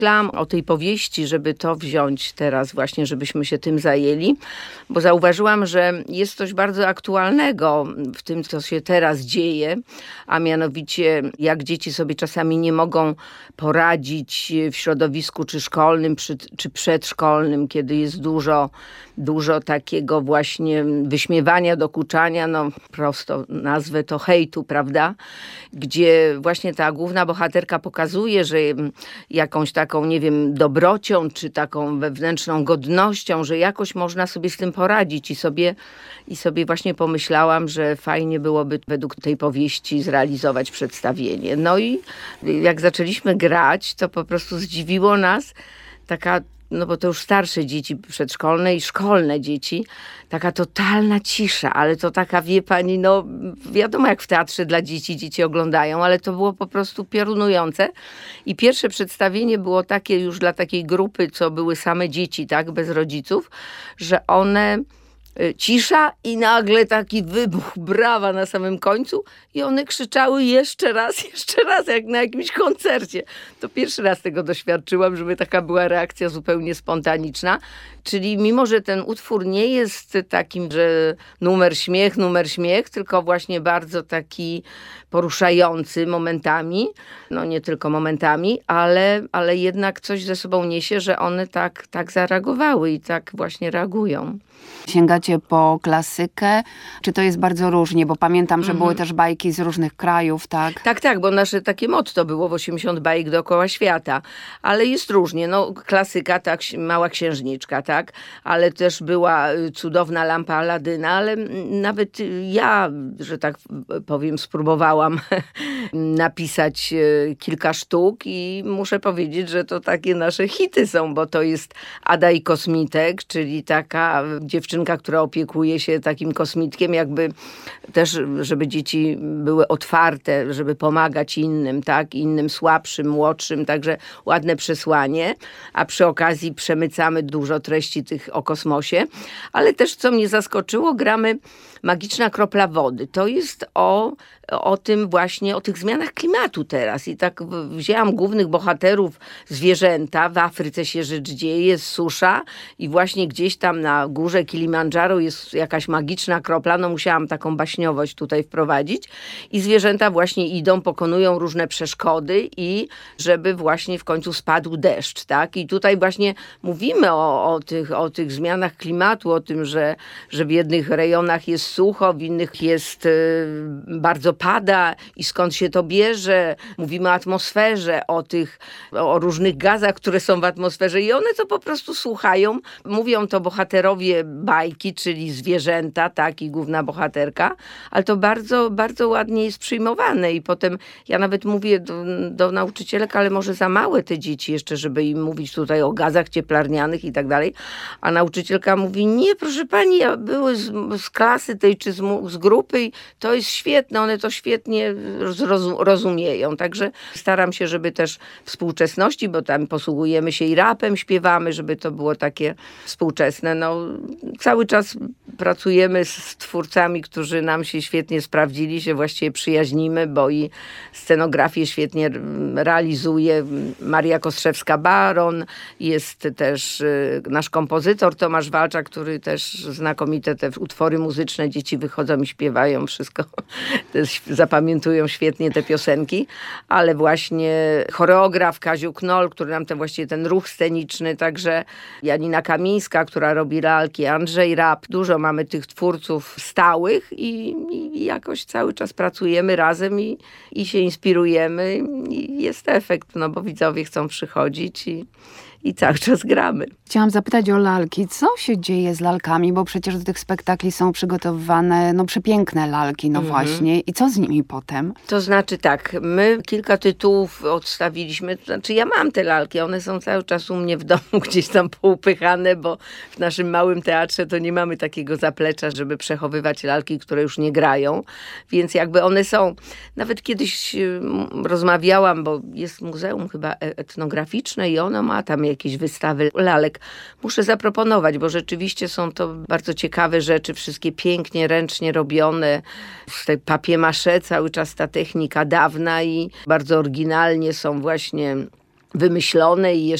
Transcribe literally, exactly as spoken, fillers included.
Myślałam o tej powieści, żeby to wziąć teraz właśnie, żebyśmy się tym zajęli, bo zauważyłam, że jest coś bardzo aktualnego w tym, co się teraz dzieje, a mianowicie jak dzieci sobie czasami nie mogą poradzić w środowisku czy szkolnym, czy, czy przedszkolnym, kiedy jest dużo, dużo takiego właśnie wyśmiewania, dokuczania, no prosto nazwę to hejtu, prawda? Gdzie właśnie ta główna bohaterka pokazuje, że jakąś taką, nie wiem, dobrocią, czy taką wewnętrzną godnością, że jakoś można sobie z tym poradzić i sobie, i sobie właśnie pomyślałam, że fajnie byłoby według tej powieści zrealizować przedstawienie. No i jak zaczęliśmy grać, to po prostu zdziwiło nas taka, no bo to już starsze dzieci przedszkolne i szkolne dzieci, taka totalna cisza, ale to taka, wie pani, no wiadomo jak w teatrze dla dzieci, dzieci oglądają, ale to było po prostu piorunujące. I pierwsze przedstawienie było takie już dla takiej grupy, co były same dzieci, tak, bez rodziców, że one... Cisza i nagle taki wybuch brawa na samym końcu i one krzyczały jeszcze raz, jeszcze raz, jak na jakimś koncercie. To pierwszy raz tego doświadczyłam, żeby taka była reakcja zupełnie spontaniczna. Czyli mimo, że ten utwór nie jest takim, że numer śmiech, numer śmiech, tylko właśnie bardzo taki poruszający momentami, no nie tylko momentami, ale, ale jednak coś ze sobą niesie, że one tak, tak zareagowały i tak właśnie reagują. Sięgacie po klasykę? Czy to jest bardzo różnie? Bo pamiętam, że mm. były też bajki z różnych krajów, tak? Tak, tak, bo nasze takie motto było w osiemdziesiąt bajek dookoła świata. Ale jest różnie. No klasyka, tak, Mała Księżniczka, tak? Ale też była Cudowna lampa Aladyna, ale nawet ja, że tak powiem, spróbowałam napisać kilka sztuk i muszę powiedzieć, że to takie nasze hity są, bo to jest Ada i Kosmitek, czyli taka dziewczynka, która opiekuje się takim kosmitkiem, jakby też, żeby dzieci były otwarte, żeby pomagać innym, tak, innym słabszym, młodszym, także ładne przesłanie, a przy okazji przemycamy dużo treści tych o kosmosie, ale też, co mnie zaskoczyło, gramy Magiczna kropla wody. To jest o, o tym właśnie, o tych zmianach klimatu teraz. I tak wzięłam głównych bohaterów, zwierzęta. W Afryce się rzecz dzieje, jest susza i właśnie gdzieś tam na górze Kilimandżaro jest jakaś magiczna kropla. No musiałam taką baśniowość tutaj wprowadzić. I zwierzęta właśnie idą, pokonują różne przeszkody i żeby właśnie w końcu spadł deszcz, tak? I tutaj właśnie mówimy o, o, tych, o tych zmianach klimatu, o tym, że, że w jednych rejonach jest sucho, w innych jest y, bardzo pada i skąd się to bierze. Mówimy o atmosferze, o tych, o różnych gazach, które są w atmosferze i one to po prostu słuchają. Mówią to bohaterowie bajki, czyli zwierzęta, tak, i główna bohaterka, ale to bardzo, bardzo ładnie jest przyjmowane i potem ja nawet mówię do, do nauczycielek, ale może za małe te dzieci jeszcze, żeby im mówić tutaj o gazach cieplarnianych i tak dalej, a nauczycielka mówi, nie, proszę pani, ja były z, z klasy tej czy z, z grupy i to jest świetne, one to świetnie zrozum, rozumieją. Także staram się, żeby też współczesności, bo tam posługujemy się i rapem, śpiewamy, żeby to było takie współczesne. No, cały czas pracujemy z twórcami, którzy nam się świetnie sprawdzili, się właściwie przyjaźnimy, bo i scenografię świetnie realizuje Maria Kostrzewska-Baron, jest też nasz kompozytor Tomasz Walczak, który też znakomite te utwory muzyczne, dzieci wychodzą i śpiewają wszystko, zapamiętują świetnie te piosenki, ale właśnie choreograf Kaziu Knoll, który nam ten właściwie ten ruch sceniczny, także Janina Kamińska, która robi lalki, Andrzej Rap, dużo mamy tych twórców stałych i, i jakoś cały czas pracujemy razem i, i się inspirujemy i jest efekt, no bo widzowie chcą przychodzić i I cały czas gramy. Chciałam zapytać o lalki. Co się dzieje z lalkami? Bo przecież do tych spektakli są przygotowywane no przepiękne lalki, no mhm. właśnie. I co z nimi potem? To znaczy tak, my kilka tytułów odstawiliśmy. To znaczy ja mam te lalki, one są cały czas u mnie w domu gdzieś tam poupychane, bo w naszym małym teatrze to nie mamy takiego zaplecza, żeby przechowywać lalki, które już nie grają. Więc jakby one są... Nawet kiedyś rozmawiałam, bo jest muzeum chyba etnograficzne i ono ma tam jakieś wystawy lalek. Muszę zaproponować, bo rzeczywiście są to bardzo ciekawe rzeczy, wszystkie pięknie, ręcznie robione, z tej papier-mâché, cały czas ta technika dawna i bardzo oryginalnie są właśnie wymyślone i